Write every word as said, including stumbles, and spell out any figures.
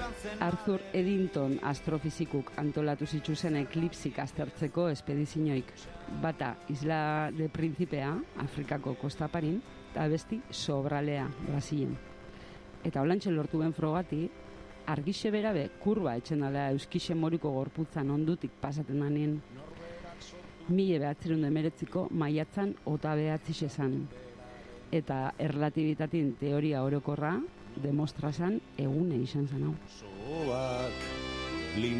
Arthur Eddington astrofizikuk antolatu zituzen eklipsik aztertzeko espedizioik. Bata Isla de Principea, Afrikako kostaparin, eta besti Sobralea, Brasilen. Eta holantxe lortu ben frogati, argixe berabe kurba etxendala euskixe moruko gorputzan ondutik pasaten danien, mila behatzerun emeretziko maiatzan ota behatzi esan. Eta erlatibitatin teoria orokorra demostrazan egune izan zen hau.